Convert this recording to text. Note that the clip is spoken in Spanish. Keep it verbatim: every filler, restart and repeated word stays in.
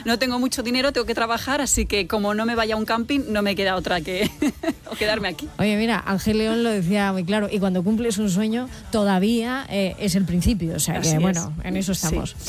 no tengo mucho dinero, tengo que trabajar, así que como no me vaya a un camping, no me queda otra que o quedarme aquí. Oye, mira, Ángel León lo decía muy claro, y cuando cumples un sueño, todavía eh, es el principio, o sea que, Así bueno, es. en eso estamos. Sí.